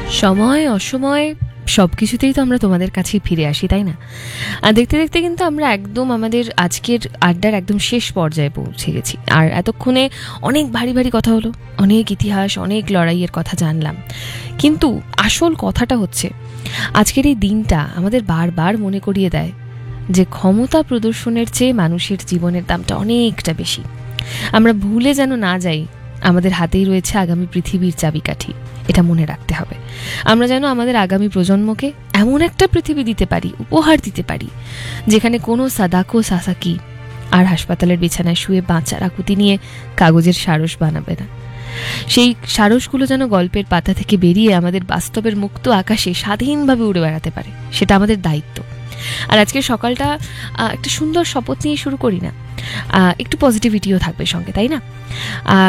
সময় অসময় সব কিছুতেই তো আমরা তোমাদের কাছেই ফিরে আসি, তাই না? আর দেখতে দেখতে কিন্তু আমরা একদম আমাদের আজকের আড্ডার একদম শেষ পর্যায়ে পৌঁছে গেছি। আর এতক্ষণে অনেক ভারী ভারী কথা হলো, অনেক ইতিহাস, অনেক লড়াইয়ের কথা জানলাম। কিন্তু আসল কথাটা হচ্ছে, আজকের এই দিনটা আমাদের বারবার মনে করিয়ে দেয় যে ক্ষমতা প্রদর্শনের চেয়ে মানুষের জীবনের দামটা অনেকটা বেশি। আমরা ভুলে যেন না যাই আমাদের হাতেই রয়েছে আগামী পৃথিবীর চাবিকাঠি। এটা মনে রাখতে হবে। আমরা যেন আমাদের আগামী প্রজন্মকে এমন একটা পৃথিবী দিতে পারি, উপহার দিতে পারি, যেখানে কোনো সাদাকো সাসাকি আর হাসপাতালের বিছানায় শুয়ে বাঁচার আকুতি নিয়ে কাগজের সারস বানাবে না। সেই সারসগুলো যেন গল্পের পাতা থেকে বেরিয়ে আমাদের বাস্তবের মুক্ত আকাশে স্বাধীনভাবে উড়ে বেড়াতে পারে। সেটা আমাদের দায়িত্ব। আর আজকের সকালটা একটা সুন্দর শপথ নিয়ে শুরু করি না? একটু পজিটিভিটিও থাকবে সঙ্গে, তাই না?